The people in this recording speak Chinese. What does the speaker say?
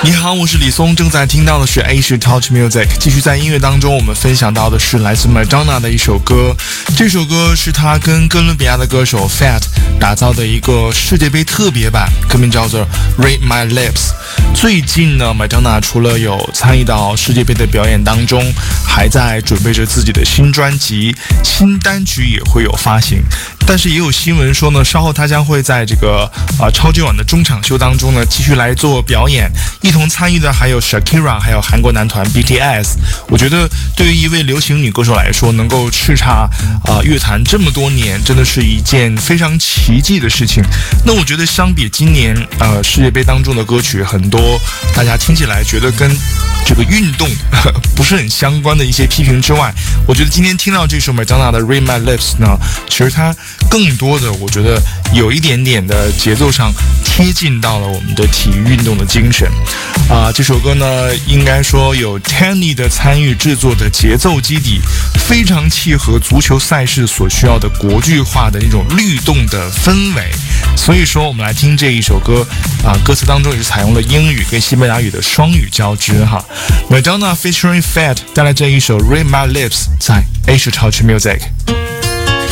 你好，我是李松，正在听到的是 Asia Touch Music。继续在音乐当中，我们分享到的是来自 Madonna 的一首歌。这首歌是他跟哥伦比亚的歌手 Fat 打造的一个世界杯特别版，歌名叫做 Read My Lips。最近呢 Madonna 除了有参与到世界杯的表演当中，还在准备着自己的新专辑，新单曲也会有发行。但是也有新闻说呢，稍后他将会在这个超级碗的中场秀当中呢继续来做表演，一同参与的还有 Shakira， 还有韩国男团 BTS。 我觉得对于一位流行女歌手来说，能够叱咤乐坛这么多年，真的是一件非常奇迹的事情。那我觉得相比今年世界杯当中的歌曲，很多大家听起来觉得跟这个运动不是很相关的一些批评之外，我觉得今天听到这首 Madonna 的 Read My Lips 呢，其实它更多的我觉得有一点点的节奏上贴近到了我们的体育运动的精神。这首歌呢应该说有 Tanny 的参与制作的节奏基底，非常契合足球赛事所需要的国际化的那种律动的氛围。所以说我们来听这一首歌歌词当中也是采用了英语跟西班牙语的双语交织哈。Madonna featuring Fat 带来这一首 Read My Lips， 在 Asia Touch Music。